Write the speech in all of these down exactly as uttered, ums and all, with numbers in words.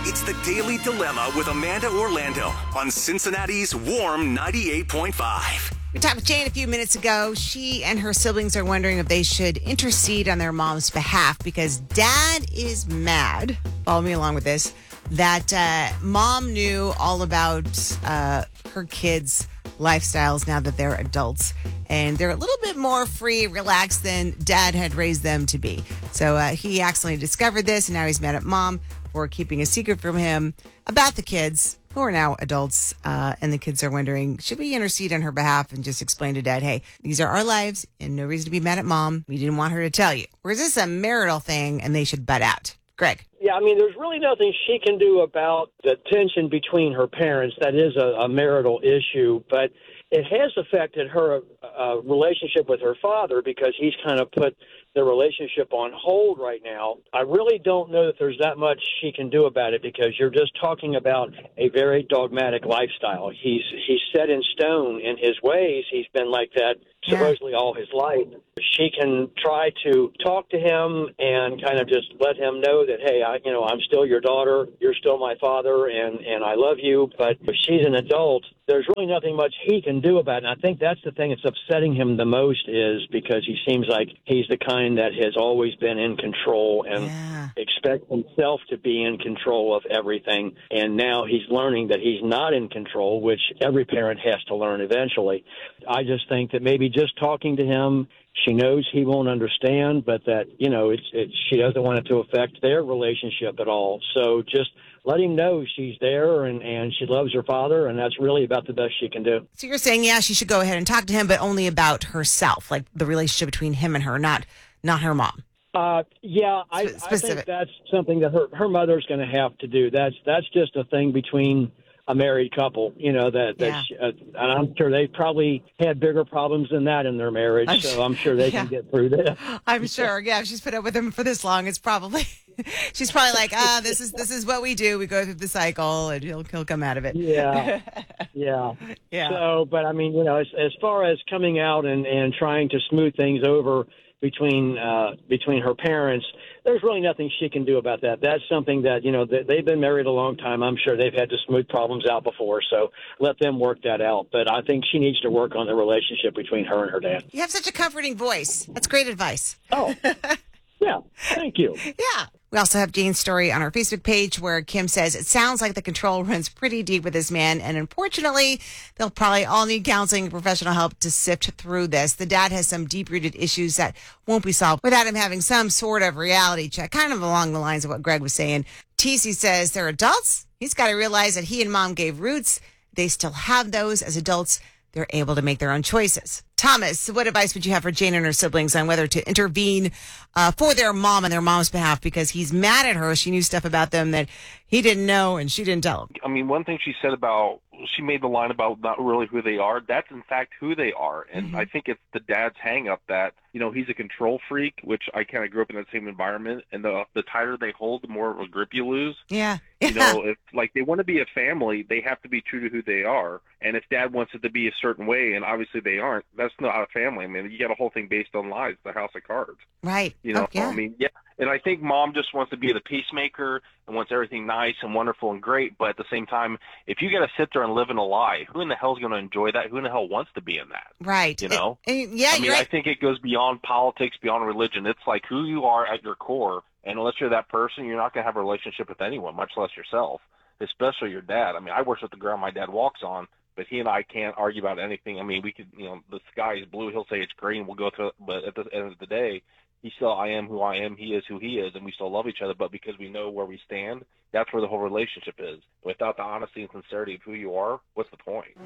It's the Daily Dilemma with Amanda Orlando on Cincinnati's Warm ninety-eight point five. We talked with Jane a few minutes ago. She and her siblings are wondering if they should intercede on their mom's behalf because dad is mad. Follow me along with this. That uh, mom knew all about uh, her kids' lifestyles now that they're adults. And they're a little bit more free, relaxed than dad had raised them to be. So uh, he accidentally discovered this, and now he's mad at mom for keeping a secret from him about the kids who are now adults. Uh, and the kids are wondering, should we intercede on her behalf and just explain to dad, hey, these are our lives and no reason to be mad at mom. We didn't want her to tell you. Or is this a marital thing and they should butt out? Greg. Yeah, I mean, there's really nothing she can do about the tension between her parents. That is a, a marital issue, but it has affected her uh, relationship with her father because he's kind of put the relationship on hold right now. I really don't know that there's that much she can do about it because you're just talking about a very dogmatic lifestyle. He's he's set in stone in his ways. He's been like that supposedly all his life. She can try to talk to him and kind of just let him know that, hey, I, you know, I'm still your daughter, you're still my father, and, and I love you. But if she's an adult, there's really nothing much he can do about it. And I think that's the thing that's upsetting him the most is because he seems like he's the kind that has always been in control and Yeah. expects himself to be in control of everything. And now he's learning that he's not in control, which every parent has to learn eventually. I just think that maybe just talking to him, she knows he won't understand, but that, you know, it's, it's she doesn't want it to affect their relationship at all. So just let him know she's there and, and she loves her father, and that's really about the best she can do. So you're saying, yeah, she should go ahead and talk to him, but only about herself, like the relationship between him and her, not not her mom. Uh, yeah, I, I Specific. think that's something that her, her mother's going to have to do. That's that's just a thing between a married couple, you know, that, that Yeah. she, uh, and I'm sure they probably had bigger problems than that in their marriage, I'm so sure- I'm sure they yeah. can get through that. I'm sure. Yeah, if she's put up with him for this long, it's probably she's probably like, ah, this is this is what we do. We go through the cycle, and he'll he'll come out of it. Yeah, yeah. Yeah. So, but I mean, you know, as, as far as coming out and, and trying to smooth things over between uh, between her parents, there's really nothing she can do about that. That's something that, you know, they, they've been married a long time. I'm sure they've had to smooth problems out before, so let them work that out. But I think she needs to work on the relationship between her and her dad. You have such a comforting voice. That's great advice. Oh, yeah. Thank you. Yeah. We also have Jane's story on our Facebook page where Kim says, it sounds like the control runs pretty deep with this man. And unfortunately, they'll probably all need counseling and professional help to sift through this. The dad has some deep-rooted issues that won't be solved without him having some sort of reality check, kind of along the lines of what Greg was saying. T C says they're adults. He's got to realize that he and mom gave roots. They still have those as adults. They're able to make their own choices. Thomas, what advice would you have for Jane and her siblings on whether to intervene uh, for their mom and their mom's behalf because he's mad at her? She knew stuff about them that he didn't know and she didn't tell him. I mean, one thing she said about, she made the line about not really who they are. That's, in fact, who they are. And Mm-hmm. I think it's the dad's hang-up that, you know, he's a control freak, which I kind of grew up in that same environment. And the the tighter they hold, the more of a grip you lose. Yeah. You know, if like they want to be a family, they have to be true to who they are. And if dad wants it to be a certain way, and obviously they aren't, that's not a family. I mean, you got a whole thing based on lies, the house of cards. Right. You know, Oh, yeah. I mean, yeah. And I think mom just wants to be the peacemaker and wants everything nice and wonderful and great. But at the same time, if you got to sit there and live in a lie, who in the hell is going to enjoy that? Who in the hell wants to be in that? Right. You know? And- and- yeah, I mean, you're right. I think it goes beyond politics, beyond religion. It's like who you are at your core. And unless you're that person, you're not going to have a relationship with anyone, much less yourself, especially your dad. I mean, I worship the ground my dad walks on, but he and I can't argue about anything. I mean, we could, you know, the sky is blue. He'll say it's green. We'll go through it. But at the end of the day, he still, I am who I am. He is who he is. And we still love each other. But because we know where we stand, that's where the whole relationship is. Without the honesty and sincerity of who you are, what's the point?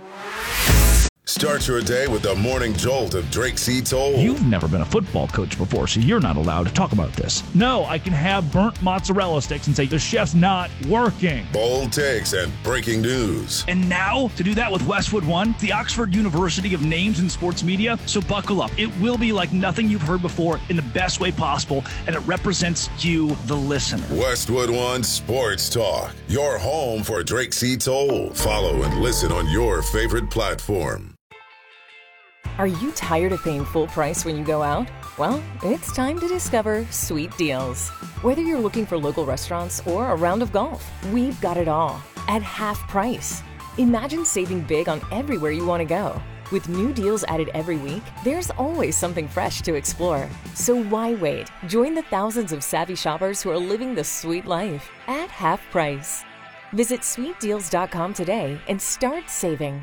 Start your day with the morning jolt of Drake C. Toll. You've never been a football coach before, so you're not allowed to talk about this. No, I can have burnt mozzarella sticks and say the chef's not working. Bold takes and breaking news. And now, to do that with Westwood One, the Oxford University of Names in Sports Media, so buckle up. It will be like nothing you've heard before in the best way possible, and it represents you, the listener. Westwood One Sports Talk, your home for Drake C. Toll. Follow and listen on your favorite platform. Are you tired of paying full price when you go out? Well, it's time to discover Sweet Deals. Whether you're looking for local restaurants or a round of golf, we've got it all at half price. Imagine saving big on everywhere you want to go. With new deals added every week, there's always something fresh to explore. So why wait? Join the thousands of savvy shoppers who are living the sweet life at half price. Visit sweet deals dot com today and start saving.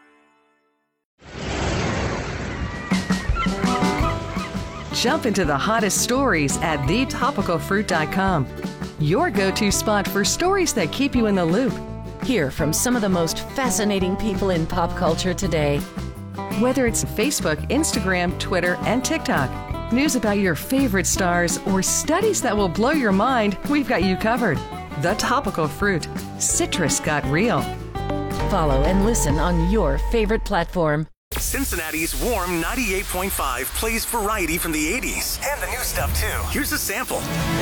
Jump into the hottest stories at the topical fruit dot com. Your go-to spot for stories that keep you in the loop. Hear from some of the most fascinating people in pop culture today. Whether it's Facebook, Instagram, Twitter, and TikTok, news about your favorite stars, or studies that will blow your mind, we've got you covered. The Topical Fruit. Citrus got real. Follow and listen on your favorite platform. Cincinnati's Warm ninety-eight point five plays variety from the eighties and the new stuff too. Here's a sample.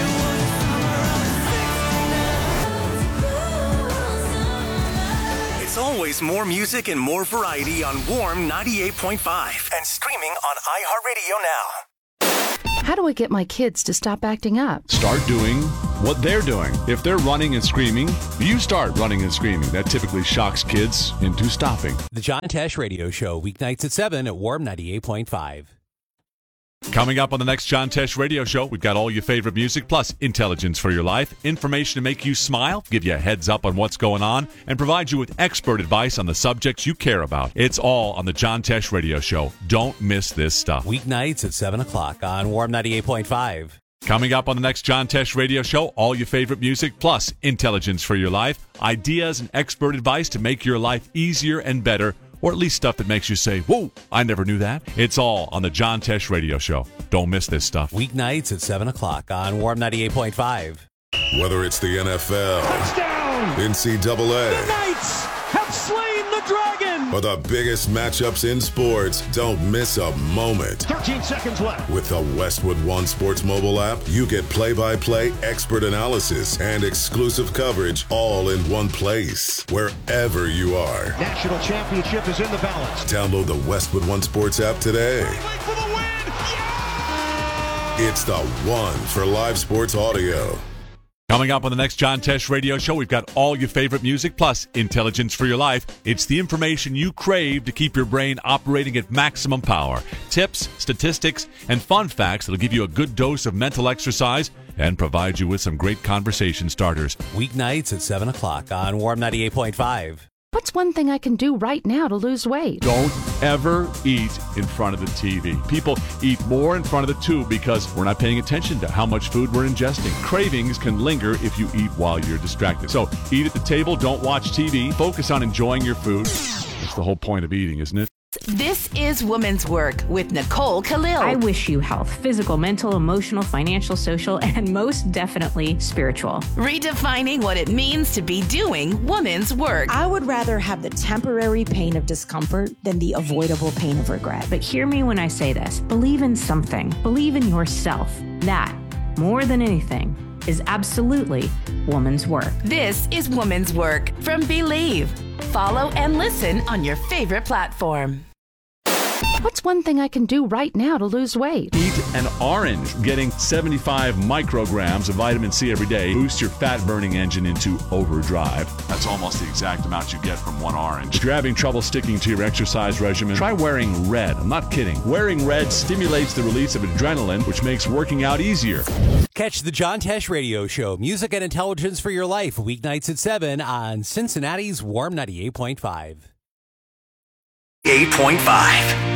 It's always more music and more variety on Warm ninety-eight point five and streaming on iHeartRadio now. How do I get my kids to stop acting up? Start doing what they're doing. If they're running and screaming, you start running and screaming. That typically shocks kids into stopping. The John Tesh Radio Show, weeknights at seven at Warm ninety-eight point five. Coming up on the next John Tesh Radio Show, we've got all your favorite music, plus intelligence for your life, information to make you smile, give you a heads up on what's going on, and provide you with expert advice on the subjects you care about. It's all on the John Tesh Radio Show. Don't miss this stuff. Weeknights at seven o'clock on Warm ninety-eight point five. Coming up on the next John Tesh Radio Show, all your favorite music, plus intelligence for your life, ideas and expert advice to make your life easier and better, or at least stuff that makes you say, whoa, I never knew that. It's all on the John Tesh Radio Show. Don't miss this stuff. Weeknights at seven o'clock on Warm ninety-eight point five. Whether it's the N F L, touchdown, N C double A, the Knights have slain the dragon, or the biggest matchups in sports, don't miss a moment. thirteen seconds left. With the Westwood One Sports mobile app, you get play-by-play expert analysis and exclusive coverage all in one place, wherever you are. National championship is in the balance. Download the Westwood One Sports app today. For the win. Yeah! It's the one for live sports audio. Coming up on the next John Tesh Radio Show, we've got all your favorite music, plus intelligence for your life. It's the information you crave to keep your brain operating at maximum power. Tips, statistics, and fun facts that'll give you a good dose of mental exercise and provide you with some great conversation starters. Weeknights at seven o'clock on Warm ninety-eight point five. What's one thing I can do right now to lose weight? Don't ever eat in front of the T V. People eat more in front of the tube because we're not paying attention to how much food we're ingesting. Cravings can linger if you eat while you're distracted. So eat at the table, don't watch T V, focus on enjoying your food. That's the whole point of eating, isn't it? This is Women's Work with Nicole Khalil. I wish you health, physical, mental, emotional, financial, social, and most definitely spiritual. Redefining what it means to be doing women's work. I would rather have the temporary pain of discomfort than the avoidable pain of regret. But hear me when I say this. Believe in something. Believe in yourself. That, more than anything, is absolutely woman's work. This is Woman's Work from Believe. Follow and listen on your favorite platform. What's one thing I can do right now to lose weight? Eat an orange. Getting seventy-five micrograms of vitamin C every day boosts your fat-burning engine into overdrive. That's almost the exact amount you get from one orange. If you're having trouble sticking to your exercise regimen, try wearing red. I'm not kidding. Wearing red stimulates the release of adrenaline, which makes working out easier. Catch the John Tesh Radio Show, music and intelligence for your life, weeknights at seven on Cincinnati's Warm ninety-eight point five. eight point five.